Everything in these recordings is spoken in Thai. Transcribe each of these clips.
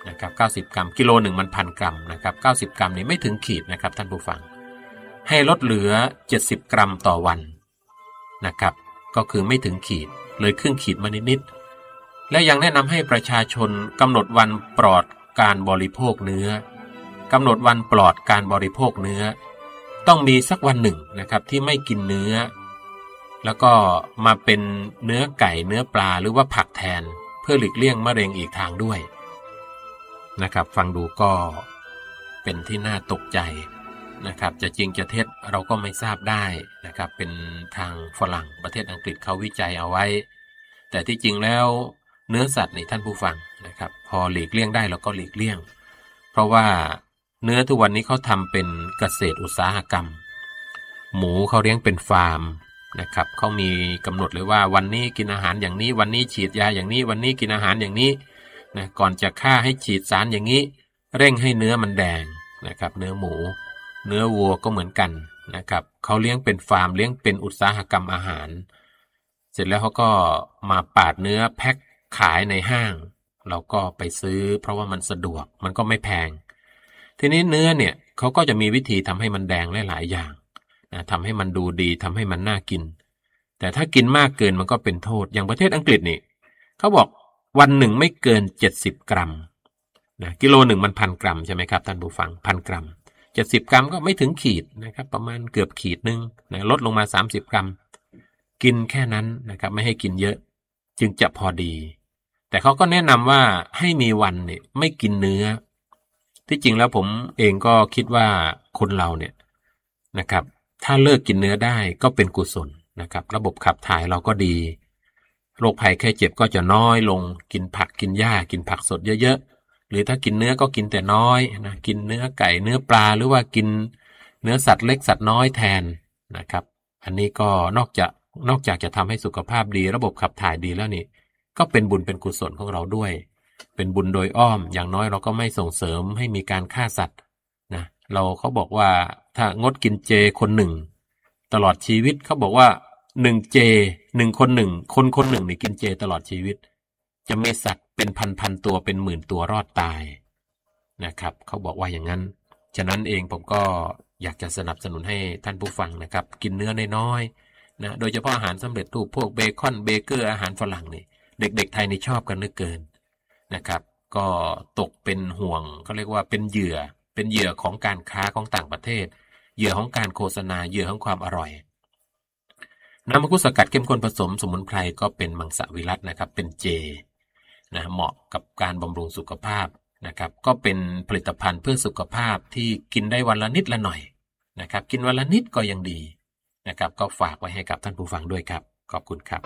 นะครับ90 กรัมกิโลหนึ่งมัน1,000 กรัมนะครับ90 กรัมนี่ไม่ถึงขีดนะครับท่านผู้ฟังให้ลดเหลือ70 กรัมต่อวันนะครับก็คือไม่ถึงขีดเลยครึ่งขีดมานิดๆและยังแนะนำให้ประชาชนกำหนดวันปลอดการบริโภคเนื้อกำหนดวันปลอดการบริโภคเนื้อต้องมีสักวันหนึ่งนะครับที่ไม่กินเนื้อแล้วก็มาเป็นเนื้อไก่เนื้อปลาหรือว่าผักแทนเพื่อหลีกเลี่ยงมะเร็งอีกทางด้วยนะครับฟังดูก็เป็นที่น่าตกใจนะครับจะจริงจะเท็จเราก็ไม่ทราบได้นะครับเป็นทางฝรั่งประเทศอังกฤษเขาวิจัยเอาไว้แต่ที่จริงแล้วเนื้อสัตว์นี่ท่านผู้ฟังนะครับพอหลีกเลี่ยงได้เราก็หลีกเลี่ยงเพราะว่าเนื้อทุกวันนี้เขาทำเป็นเกษตรอุตสาหกรรมหมูเขาเลี้ยงเป็นฟาร์มนะครับเขามีกำหนดเลยว่าวันนี้กินอาหารอย่างนี้วันนี้ฉีดยาอย่างนี้วันนี้กินอาหารอย่างนี้นะก่อนจะฆ่าให้ฉีดสารอย่างนี้เร่งให้เนื้อมันแดงนะครับเนื้อหมูเนื้อวัวก็เหมือนกันนะครับเขาเลี้ยงเป็นฟาร์มเลี้ยงเป็นอุตสาหกรรมอาหารเสร็จแล้วเขาก็มาปาดเนื้อแพ็คขายในห้างเราก็ไปซื้อเพราะว่ามันสะดวกมันก็ไม่แพงทีนี้เนื้อเนี่ยเขาก็จะมีวิธีทำให้มันแดงหลายๆอย่างนะทำให้มันดูดีทำให้มันน่ากินแต่ถ้ากินมากเกินมันก็เป็นโทษอย่างประเทศอังกฤษนี่เขาบอกวันหนึ่งไม่เกิน70 กรัมนะกิโลหนึ่งมัน1,000 กรัมใช่ไหมครับท่านผู้ฟัง1,000 กรัม70 กรัมก็ไม่ถึงขีดนะครับประมาณเกือบขีดนึงนะลดลงมา30 กรัมกินแค่นั้นนะครับไม่ให้กินเยอะจึงจะพอดีแต่เขาก็แนะนำว่าให้มีวันเนี่ยไม่กินเนื้อที่จริงแล้วผมเองก็คิดว่าคนเราเนี่ยนะครับถ้าเลิกกินเนื้อได้ก็เป็นกุศลนะครับระบบขับถ่ายเราก็ดีโรคภัยแค่เจ็บก็จะน้อยลงกินผักกินหญ้ากินผักสดเยอะๆหรือถ้ากินเนื้อก็กินแต่น้อยนะกินเนื้อไก่เนื้อปลาหรือว่ากินเนื้อสัตว์เล็กสัตว์น้อยแทนนะครับอันนี้ก็นอกจากจะทำให้สุขภาพดีระบบขับถ่ายดีแล้วนี่ก็เป็นบุญเป็นกุศลของเราด้วยเป็นบุญโดยอ้อมอย่างน้อยเราก็ไม่ส่งเสริมให้มีการฆ่าสัตว์นะเขาบอกว่าถ้างดกินเจคนหนึ่งตลอดชีวิตเขาบอกว่า1 เจ 1 คนคนหนึ่งนี่กินเจตลอดชีวิตจะมีสัตว์เป็นพันตัวเป็นหมื่นตัวรอดตายนะครับเขาบอกว่าอย่างนั้นฉะนั้นเองผมก็อยากจะสนับสนุนให้ท่านผู้ฟังนะครับกินเนื้อน้อยๆนะโดยเฉพาะอาหารสำเร็จรูปพวกเบคอนเบเกอร์อาหารฝรั่งนี่เด็กๆไทยนี่ชอบกันเหลือเกินนะครับก็ตกเป็นห่วงเขาเรียกว่าเป็นเหยื่อของการค้าของต่างประเทศเหยื่อของการโฆษณาเหยื่อของความอร่อยน้ำมังคุดสกัดเข้มข้นผสมสมุนไพรก็เป็นมังสวิรัตินะครับเป็นเจนะเหมาะกับการบำรุงสุขภาพนะครับก็เป็นผลิตภัณฑ์เพื่อสุขภาพที่กินได้วันละนิดละหน่อยนะครับกินวันละนิดก็ยังดีนะครับก็ฝากไว้ให้กับท่านผู้ฟังด้วยครับขอบคุณครับ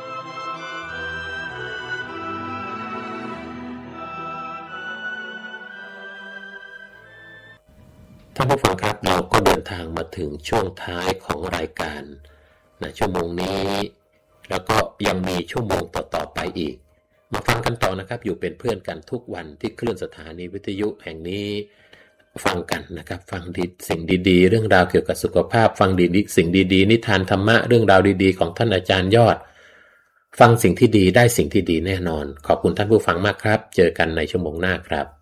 ท่านผู้ฟังครับเราก็เดินทางมาถึงช่วงท้ายของรายการนะชั่วโมงนี้แล้วก็ยังมีชั่วโมงต่อไปอีกมาฟังกันต่อนะครับอยู่เป็นเพื่อนกันทุกวันที่คลื่นสถานีวิทยุแห่งนี้ฟังกันนะครับฟังสิ่งดีๆเรื่องราวเกี่ยวกับสุขภาพฟังดีๆสิ่งดีๆนิทานธรรมะเรื่องราวดีๆของท่านอาจารย์ยอดฟังสิ่งที่ดีได้สิ่งที่ดีแน่นอนขอบคุณท่านผู้ฟังมากครับเจอกันในชั่วโมงหน้าครับ